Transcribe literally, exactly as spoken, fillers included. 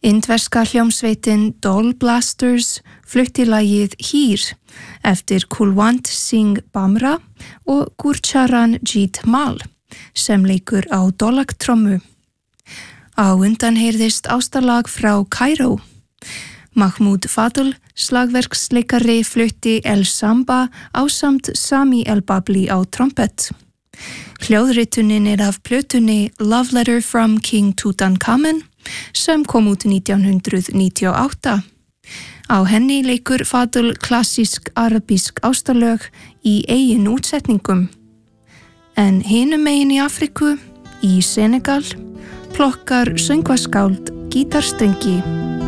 Indverska hljómsveitin Doll Blasters flutti lagið Hýr eftir Kulwant Singh Bamra og Gurcharan Jeet Mal sem leikur á dolaktrommu. Á undan heyrðist ástarlag frá Kaíró. Mahmoud Fadl, slagverksleikari, flutti El Samba ásamt Sami El Babli á trompet. Hljóðritunin er af plötunni Love Letter from King Tutankhamun sem kom út nítján hundrað níutíu og átta. Á henni leikur Fadl klassísk arabísk ástarlög í eigin útsetningum. En hinum megin í Afriku, í Senegal, plokkar söngvaskáld gítarstrengi.